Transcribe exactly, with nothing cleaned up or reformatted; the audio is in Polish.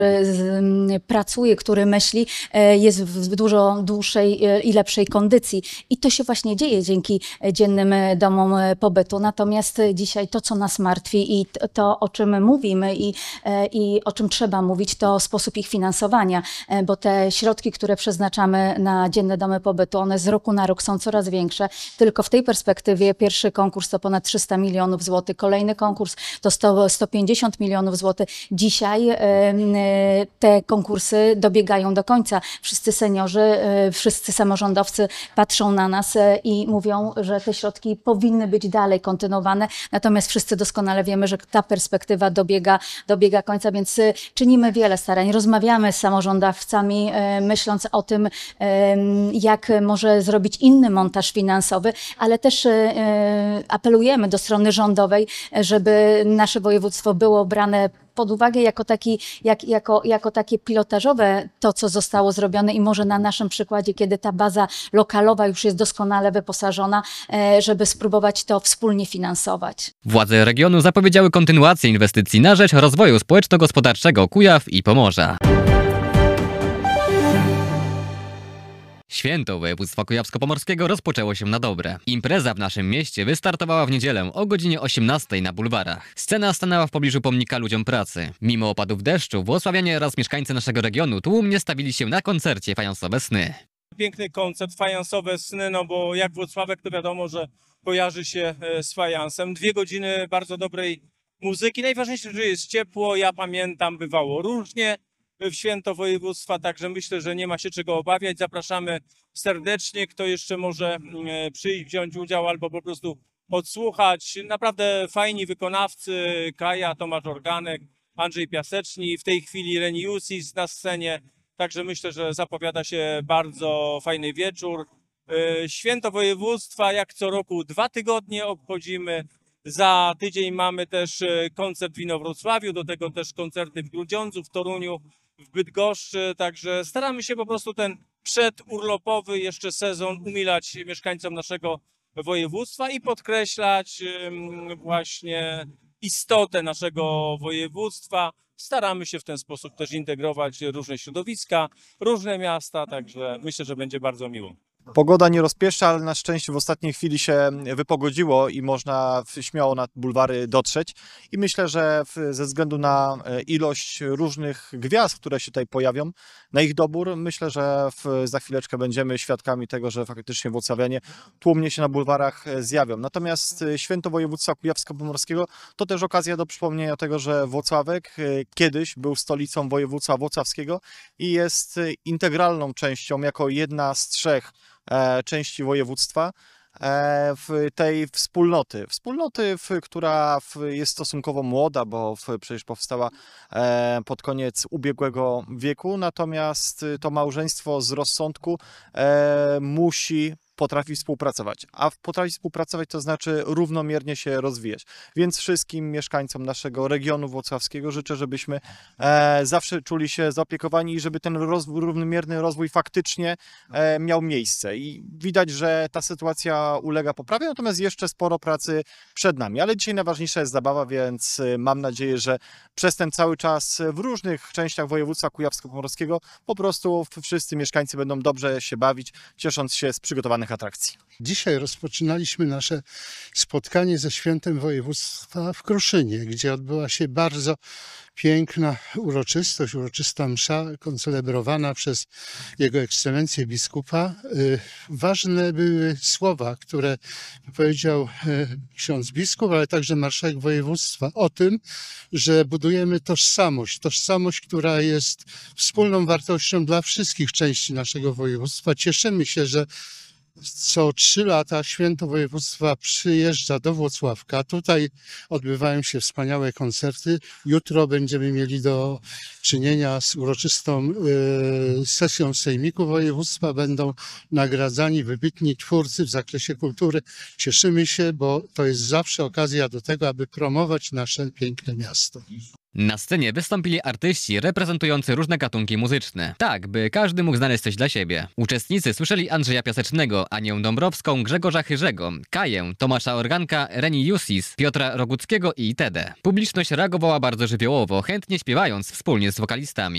pracuje, który myśli, jest w dużo dłuższej i lepszej kondycji. I to się właśnie dzieje dzięki dziennym domom pobytu. Natomiast dzisiaj to, co nas martwi i to, o czym mówimy i, i o czym trzeba mówić, to sposób ich finansowania, bo te środki, które przeznaczamy na dzienne domy pobytu, one z roku na rok są coraz większe. Tylko w tej perspektywie pierwszy konkurs to ponad trzysta milionów złotych, kolejny konkurs to sto pięćdziesiąt milionów złotych. Dzisiaj te konkursy dobiegają do końca. Wszyscy seniorzy, wszyscy samorządowcy patrzą na nas i mówią, że te środki powinny być dalej kontynuowane. Natomiast wszyscy doskonale wiemy, że ta perspektywa dobiega, dobiega końca, więc czynimy wiele starań. Rozmawiamy z samorządowcami, myśląc o tym, jak może zrobić inny montaż finansowy, ale też apelujemy do strony rządowej, żeby nasze województwo było brane pod uwagę jako, taki, jak, jako, jako takie pilotażowe to, co zostało zrobione i może na naszym przykładzie, kiedy ta baza lokalowa już jest doskonale wyposażona, żeby spróbować to wspólnie finansować. Władze regionu zapowiedziały kontynuację inwestycji na rzecz rozwoju społeczno-gospodarczego Kujaw i Pomorza. Święto województwa kujawsko-pomorskiego rozpoczęło się na dobre. Impreza w naszym mieście wystartowała w niedzielę o godzinie osiemnastej na bulwarach. Scena stanęła w pobliżu pomnika ludziom pracy. Mimo opadów deszczu, włocławianie oraz mieszkańcy naszego regionu tłumnie stawili się na koncercie Fajansowe Sny. Piękny koncert, fajansowe sny, no bo jak Włocławek, to wiadomo, że kojarzy się z fajansem. Dwie godziny bardzo dobrej muzyki. Najważniejsze, że jest ciepło. Ja pamiętam, bywało różnie w święto województwa, także myślę, że nie ma się czego obawiać. Zapraszamy serdecznie, kto jeszcze może przyjść, wziąć udział albo po prostu odsłuchać. Naprawdę fajni wykonawcy, Kaja, Tomasz Organek, Andrzej Piaseczni, w tej chwili Reni Jusis na scenie, także myślę, że zapowiada się bardzo fajny wieczór. Święto województwa jak co roku dwa tygodnie obchodzimy. Za tydzień mamy też koncert w Inowrocławiu, do tego też koncerty w Grudziądzu, w Toruniu, w Bydgoszczy, także staramy się po prostu ten przedurlopowy jeszcze sezon umilać mieszkańcom naszego województwa i podkreślać właśnie istotę naszego województwa. Staramy się w ten sposób też integrować różne środowiska, różne miasta, także myślę, że będzie bardzo miło. Pogoda nie rozpieszcza, ale na szczęście w ostatniej chwili się wypogodziło i można śmiało na bulwary dotrzeć. I myślę, że ze względu na ilość różnych gwiazd, które się tutaj pojawią, na ich dobór, myślę, że za chwileczkę będziemy świadkami tego, że faktycznie włocławianie tłumnie się na bulwarach zjawią. Natomiast Święto Województwa Kujawsko-Pomorskiego to też okazja do przypomnienia tego, że Włocławek kiedyś był stolicą województwa włocławskiego i jest integralną częścią, jako jedna z trzech części województwa w tej wspólnoty. Wspólnoty, która jest stosunkowo młoda, bo przecież powstała pod koniec ubiegłego wieku, natomiast to małżeństwo z rozsądku musi potrafi współpracować, a potrafi współpracować to znaczy równomiernie się rozwijać. Więc wszystkim mieszkańcom naszego regionu włocławskiego życzę, żebyśmy e, zawsze czuli się zaopiekowani i żeby ten rozwój, równomierny rozwój faktycznie e, miał miejsce. I widać, że ta sytuacja ulega poprawie, natomiast jeszcze sporo pracy przed nami. Ale dzisiaj najważniejsza jest zabawa, więc mam nadzieję, że przez ten cały czas w różnych częściach województwa kujawsko-pomorskiego po prostu wszyscy mieszkańcy będą dobrze się bawić, ciesząc się z przygotowanych atrakcji. Dzisiaj rozpoczynaliśmy nasze spotkanie ze Świętem Województwa w Kruszynie, gdzie odbyła się bardzo piękna uroczystość, uroczysta msza koncelebrowana przez Jego Ekscelencję biskupa. Ważne były słowa, które powiedział ksiądz biskup, ale także marszałek województwa o tym, że budujemy tożsamość, tożsamość, która jest wspólną wartością dla wszystkich części naszego województwa. Cieszymy się, że co trzy lata Święto Województwa przyjeżdża do Włocławka. Tutaj odbywają się wspaniałe koncerty. Jutro będziemy mieli do czynienia z uroczystą y, sesją Sejmiku Województwa. Będą nagradzani wybitni twórcy w zakresie kultury. Cieszymy się, bo to jest zawsze okazja do tego, aby promować nasze piękne miasto. Na scenie wystąpili artyści reprezentujący różne gatunki muzyczne. Tak, by każdy mógł znaleźć coś dla siebie. Uczestnicy słyszeli Andrzeja Piasecznego, Anię Dąbrowską, Grzegorza Chyrzego, Kaję, Tomasza Organka, Reni Jusis, Piotra Roguckiego i itd. Publiczność reagowała bardzo żywiołowo, chętnie śpiewając wspólnie z wokalistami.